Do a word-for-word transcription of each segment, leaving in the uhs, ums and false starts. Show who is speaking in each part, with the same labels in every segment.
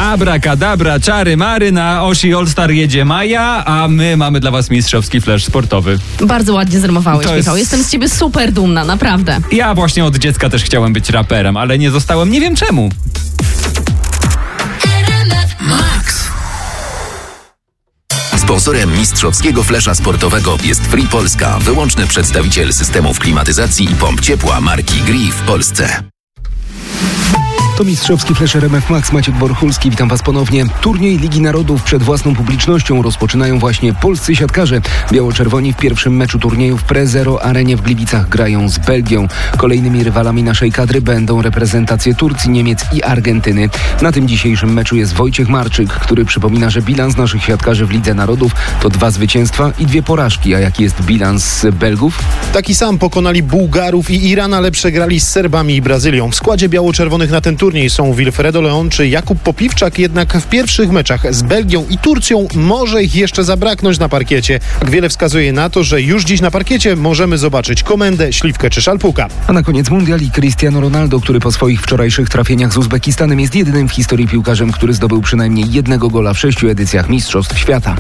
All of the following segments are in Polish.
Speaker 1: Abracadabra, czary mary, na osi All-Star jedzie Maja, a my mamy dla was mistrzowski flash sportowy.
Speaker 2: Bardzo ładnie zrymowałeś,
Speaker 1: To jest-
Speaker 2: Michał. Jestem z ciebie super dumna, naprawdę.
Speaker 1: Ja właśnie od dziecka też chciałem być raperem, ale nie zostałem, nie wiem czemu.
Speaker 3: Sponsorem mistrzowskiego flesza sportowego jest Free Polska, wyłączny przedstawiciel systemów klimatyzacji i pomp ciepła marki Gree w Polsce.
Speaker 4: To mistrzowski flash R M F Max, Maciek Borchulski, witam was ponownie. Turniej Ligi Narodów przed własną publicznością rozpoczynają właśnie polscy siatkarze. Biało-czerwoni w pierwszym meczu turnieju w Pre Zero Arenie w Gliwicach grają z Belgią. Kolejnymi rywalami naszej kadry będą reprezentacje Turcji, Niemiec i Argentyny. Na tym dzisiejszym meczu jest Wojciech Marczyk, który przypomina, że bilans naszych siatkarzy w Lidze Narodów to dwa zwycięstwa i dwie porażki. A jaki jest bilans Belgów?
Speaker 5: Taki sam pokonali Bułgarów i Iran, ale przegrali z Serbami i Brazylią. W składzie biało-czerwonych na ten turniej są Wilfredo Leon czy Jakub Popiwczak, jednak w pierwszych meczach z Belgią i Turcją może ich jeszcze zabraknąć na parkiecie. Wiele wskazuje na to, że już dziś na parkiecie możemy zobaczyć Komendę, Śliwkę czy Szalpuka.
Speaker 4: A na koniec mundial i Cristiano Ronaldo, który po swoich wczorajszych trafieniach z Uzbekistanem jest jedynym w historii piłkarzem, który zdobył przynajmniej jednego gola w sześciu edycjach Mistrzostw Świata.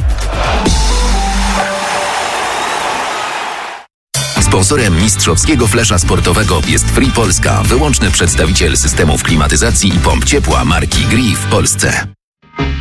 Speaker 3: Sponsorem mistrzowskiego flesza sportowego jest Free Polska, wyłączny przedstawiciel systemów klimatyzacji i pomp ciepła marki Gree w Polsce.